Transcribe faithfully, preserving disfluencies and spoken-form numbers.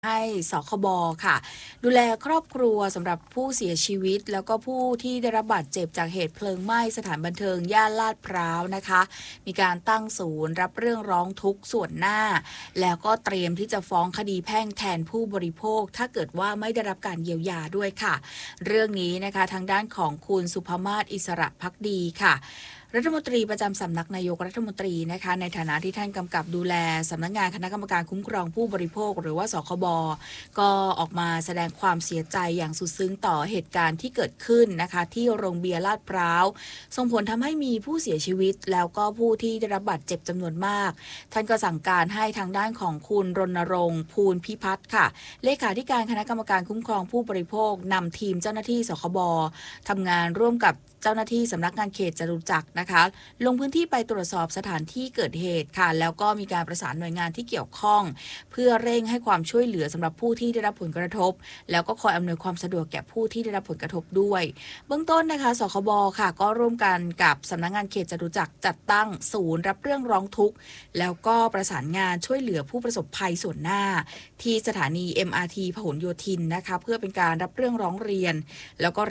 ให้สคบค่ะดูแลครอบครัวสำหรับผู้เสียชีวิตแล้วก็ผู้ที่ได้รับบาดเจ็บจากเหตุเพลิงไหม้สถานบันเทิงย่านลาดพร้าวนะคะมีการตั้งศูนย์รับเรื่องร้องทุกข์ส่วนหน้าแล้วก็เตรียมที่จะฟ้องคดีแพ่งแทนผู้บริโภคถ้าเกิดว่าไม่ได้รับการเยียวยาด้วยค่ะเรื่องนี้นะคะทางด้านของคุณสุภมาศอิสระภักดีค่ะรัฐมนตรีประจำสำนักนายกรัฐมนตรีนะคะในฐานะที่ท่านกำกับดูแลสำนักงานคณะกรรมการคุ้มครองผู้บริโภคหรือว่าสคบก็ออกมาแสดงความเสียใจอย่างสุดซึ้งต่อเหตุการณ์ที่เกิดขึ้นนะคะที่โรงเบียร์ลาดพร้าวส่งผลทำให้มีผู้เสียชีวิตแล้วก็ผู้ที่ได้รับบาดเจ็บจำนวนมากท่านก็สั่งการให้ทางด้านของคุณรณรงค์ภูลพิพัฒน์ค่ะเลขาธิการคณะกรรมการคุ้มครองผู้บริโภคนำทีมเจ้าหน้าที่สคบทำงานร่วมกับเจ้าหน้าที่สำนักงานเขตจตุจักรนะคะลงพื้นที่ไปตรวจสอบสถานที่เกิดเหตุค่ะแล้วก็มีการประสานหน่วยงานที่เกี่ยวข้องเพื่อเร่งให้ความช่วยเหลือสำหรับผู้ที่ได้รับผลกระทบแล้วก็คอยอำนวยความสะดวกแก่ผู้ที่ได้รับผลกระทบด้วยเบื้องต้นนะคะสคบค่ะก็ร่วมกันกับสำนักงานเขตจตุจักรจัดตั้งศูนย์รับเรื่องร้องทุกข์แล้วก็ประสานงานช่วยเหลือผู้ประสบภัยส่วนหน้าที่สถานี เอ็ม อาร์ ที พหลโยธินนะคะเพื่อเป็นการรับเรื่องร้องเรียนแล้วก็